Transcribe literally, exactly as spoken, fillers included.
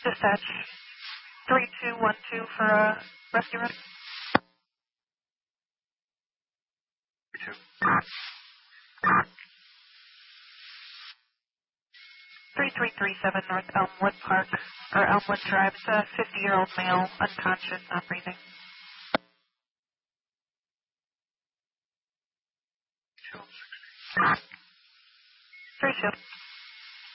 Dispatch three two one two for a rescue run. Two. three three three seven North Elmwood Park, or Elmwood Drive. It's a fifty-year-old male, unconscious, not breathing. Two. Three two.